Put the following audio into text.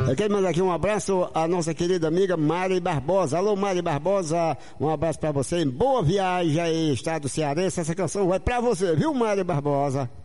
Eu quero mandar aqui um abraço à nossa querida amiga Mari Barbosa. Alô, Mari Barbosa, um abraço pra você. Boa viagem aí, estado cearense. Essa canção vai pra você, viu, Mari Barbosa?